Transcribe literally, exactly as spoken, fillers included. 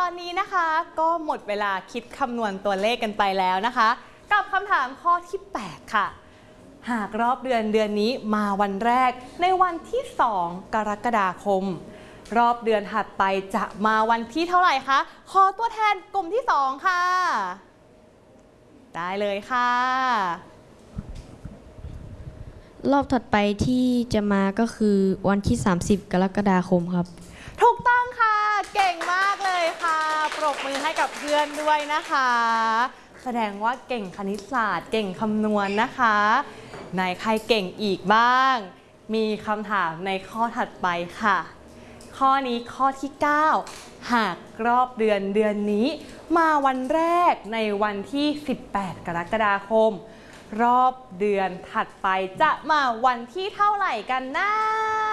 อนนี้นะคะก็หมดเวลาคิดคำนวณตัวเลขกันไปแล้วนะคะกับคำถามข้อที่แปดค่ะหากรอบเดือนเดือนนี้มาวันแรกในวันที่สองกรกฎาคมรอบเดือนถัดไปจะมาวันที่เท่าไหร่คะขอตัวแทนกลุ่มที่สองค่ะได้เลยค่ะรอบถัดไปที่จะมาก็คือวันที่สามสิบกรกฎาคมครับถูกต้องค่ะเก่งมากเลยค่ะปรบมือให้กับเพื่อนด้วยนะคะแสดงว่าเก่งคณิตศาสตร์เก่งคำนวณนะคะไหนใครเก่งอีกบ้างมีคำถามในข้อถัดไปค่ะข้อนี้ข้อที่เก้าหากรอบเดือนเดือนนี้มาวันแรกในวันที่สิบแปดกรกฎาคมรอบเดือนถัดไปจะมาวันที่เท่าไหร่กันนะ